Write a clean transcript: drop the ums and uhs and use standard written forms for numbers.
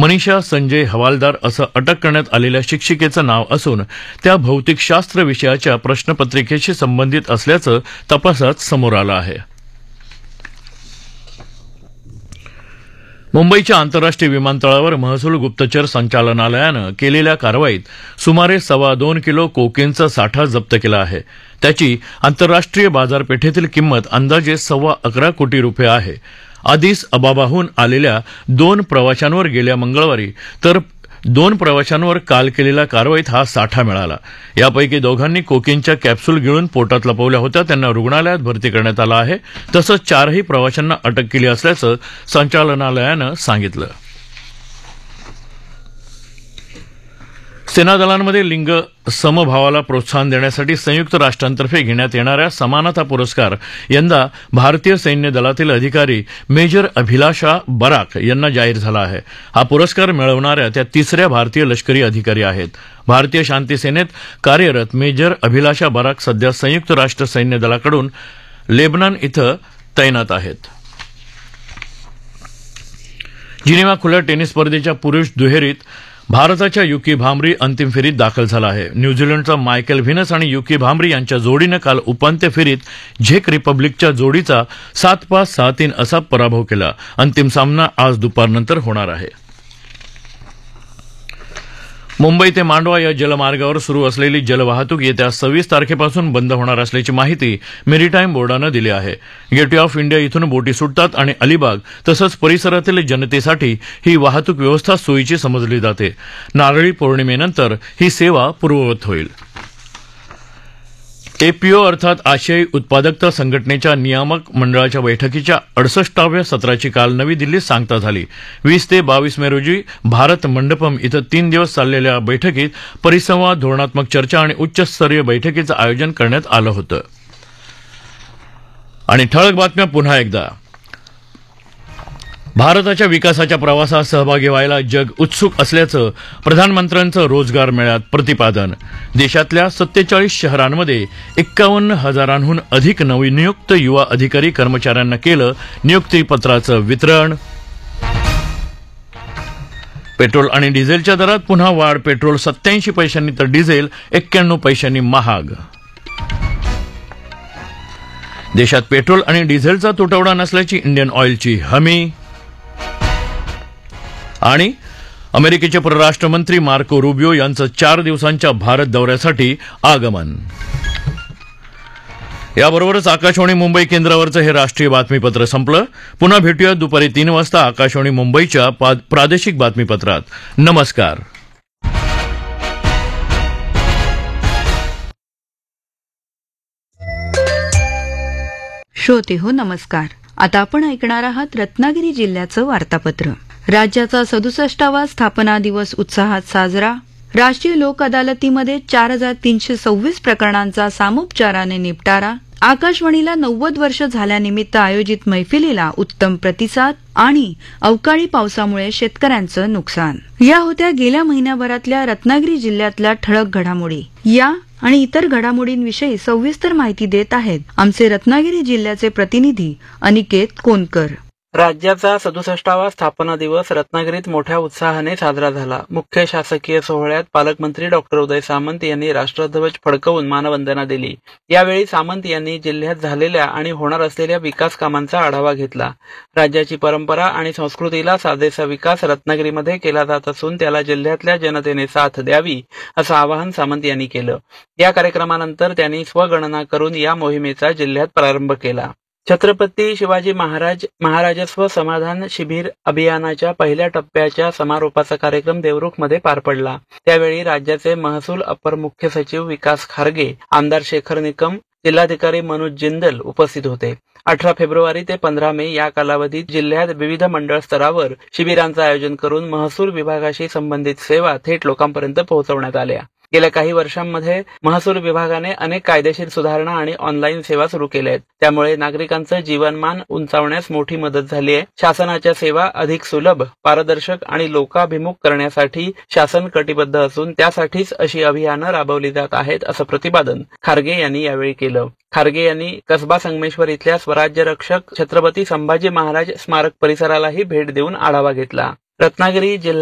मनीषा संजय हवालदार असं अटक करण्यात आलेल्या शिक्षिकेचं नाव असून त्या भौतिकशास्त्र विषयाच्या प्रश्नपत्रिकेशी संबंधित असल्याचं तपासात समोर आलं आहे. मुंबईच्या आंतरराष्ट्रीय विमानतळावर महसूल गुप्तचर संचालनालयानं केलेल्या कारवाईत सुमारे 2.25 किलो कोकेनचा साठा जप्त केला आहे. त्याची आंतरराष्ट्रीय बाजारपेठेतील किंमत अंदाजे 11.25 कोटी रुपये आहे. आदिस अबाबाहून आलेल्या 2 प्रवाशांवर गेल्या मंगळवारी तर 2 प्रवाशांवर काल केलेल्या कारवाईत हा साठा मिळाला. यापैकी दोघांनी कोकेनच्या कॅप्सूल गिळून पोटात लपवल्या होत्या. त्यांना रुग्णालयात भरती करण्यात आलं आहे. तसंच 4ही प्रवाशांना अटक केली असल्याचं संचालनालयानं सांगितलं. सेनादलांमध्ये लिंग समभावाला प्रोत्साहन देण्यासाठी संयुक्त राष्ट्रांतर्फे घेण्यात येणाऱ्या समानता पुरस्कार यंदा भारतीय सैन्य दलातील अधिकारी मेजर अभिलाषा बराक यांना जाहीर झाला आहे. हा पुरस्कार मिळवणाऱ्या त्या 3ऱ्या भारतीय लष्करी अधिकारी आहेत. भारतीय शांती सेनेत कार्यरत मेजर अभिलाषा बराक सध्या संयुक्त राष्ट्र सैन्य दलाकडून लेबनॉन इथं तैनात आहेत. जिनिव्हा खुल्या टेनिस स्पर्धेच्या पुरुष दुहेरीत भारताच्या युकी भांबरी अंतिम फेरीत दाखल झाला आहे. न्यूझीलंडचा मायकेल व्हिनस आणि युकी भांबरी यांच्या जोडीनं काल उपांत्य फेरीत झेक रिपब्लिकच्या जोडीचा 7-5, 6-3 असा पराभव केला. अंतिम सामना आज दुपारनंतर होणार आहे. मुंबई ते मांडवा या जलमार्गावर सुरू असलेली जलवाहतूक येत्या 26 तारखेपासून बंद होणार असल्याची माहिती मेरीटाईम बोर्डानं दिली आहे. गेटवे ऑफ इंडिया इथून बोटी सुटतात आणि अलिबाग तसंच परिसरातील जनतेसाठी ही वाहतूक व्यवस्था सोयीची समजली जाते. नारळी पौर्णिमेनंतर ही सेवा पूर्ववत होईल. एपीओ अर्थात आशियाई उत्पादकता संघटनेच्या नियामक मंडळाच्या बैठकीच्या 68व्या सत्राची काल नवी दिल्लीत सांगता झाली. 20 ते 22 मे रोजी भारत मंडपम इथं 3 दिवस चाललेल्या बैठकीत परिसंवाद, धोरणात्मक चर्चा आणि उच्चस्तरीय बैठकीचं आयोजन करण्यात आलं होतं. आणि ठळक बातम्या पुन्हा एकदा. भारताच्या विकासाच्या प्रवासात सहभागी व्हायला जग उत्सुक असल्याचं प्रधानमंत्र्यांचं रोजगार मेळ्यात प्रतिपादन. देशातल्या 47 शहरांमध्ये 51,000हून अधिक नवनियुक्त युवा अधिकारी कर्मचाऱ्यांना केलं नियुक्तीपत्राचं वितरण. पेट्रोल आणि डिझेलच्या दरात पुन्हा वाढ. पेट्रोल 87 पैशांनी तर डिझेल 91 पैशांनी महाग. देशात पेट्रोल आणि डिझेलचा तुटवडा नसल्याची इंडियन ऑइलची हमी. आणि अमेरिकेचे परराष्ट्र मंत्री मार्को रुबियो यांचं 4 दिवसांच्या भारत दौऱ्यासाठी आगमन. याबरोबरच आकाशवाणी मुंबई केंद्रावरचं हे राष्ट्रीय बातमीपत्र संपलं. पुन्हा भेटूया दुपारी 3 वाजता आकाशवाणी मुंबईच्या प्रादेशिक बातमीपत्रात. नमस्कार. श्रोते हो नमस्कार. आता आपण ऐकणार आहात रत्नागिरी जिल्ह्याचं वार्तापत्र. राज्याचा 67वा स्थापना दिवस उत्साहात साजरा. राष्ट्रीय लोक अदालतीमध्ये 4326 प्रकरणांचा सामोपचाराने निपटारा. आकाशवाणीला 90 वर्ष झाल्यानिमित्त आयोजित मैफिलीला उत्तम प्रतिसाद. आणि अवकाळी पावसामुळे शेतकऱ्यांचं नुकसान. या होत्या गेल्या महिन्याभरातल्या रत्नागिरी जिल्ह्यातल्या ठळक घडामोडी. या आणि इतर घडामोडींविषयी सविस्तर माहिती देत आहेत आमचे रत्नागिरी जिल्ह्याचे प्रतिनिधी अनिकेत कोनकर. राज्याचा 67वा स्थापना दिवस रत्नागिरीत मोठ्या उत्साहाने साजरा झाला. मुख्य शासकीय सोहळ्यात पालकमंत्री डॉक्टर उदय सामंत यांनी राष्ट्रध्वज फडकवून मानवंदना दिली. यावेळी सामंत यांनी जिल्ह्यात झालेल्या आणि होणार असलेल्या विकास कामांचा आढावा घेतला. राज्याची परंपरा आणि संस्कृतीला साजेसा विकास रत्नागिरीमध्ये केला जात असून त्याला जिल्ह्यातल्या जनतेने साथ द्यावी असं आवाहन सामंत यांनी केलं. या कार्यक्रमानंतर त्यांनी स्वगणना करून या मोहिमेचा जिल्ह्यात प्रारंभ केला. छत्रपती शिवाजी महाराजस्व समाधान शिबिर अभियानाच्या पहिल्या टप्प्याच्या समारोपाचा कार्यक्रम देवरुखमध्ये पार पडला. त्यावेळी राज्याचे महसूल अपर मुख्य सचिव विकास खारगे, आमदार शेखर निकम, जिल्हाधिकारी मनोज जिंदल उपस्थित होते. 18 फेब्रुवारी ते 15 मे या कालावधीत जिल्ह्यात विविध मंडळ स्तरावर शिबिरांचं आयोजन करून महसूल विभागाशी संबंधित सेवा थेट लोकांपर्यंत पोहोचवण्यात आल्या. गेल्या काही वर्षांमध्ये महसूल विभागाने अनेक कायदेशीर सुधारणा आणि ऑनलाईन सेवा सुरू केल्या आहेत. त्यामुळे नागरिकांचं जीवनमान उंचावण्यास मोठी मदत झाली आहे. शासनाच्या सेवा अधिक सुलभ, पारदर्शक आणि लोकाभिमुख करण्यासाठी शासन कटिबद्ध असून त्यासाठीच अशी अभियानं राबवली जात आहेत असं प्रतिपादन खारगे यांनी यावेळी केलं. खारगे यांनी कसबा संगमेश्वर इथल्या स्वराज्य रक्षक छत्रपती संभाजी महाराज स्मारक परिसरालाही भेट देऊन आढावा घेतला. रत्नागिरी जिल्हा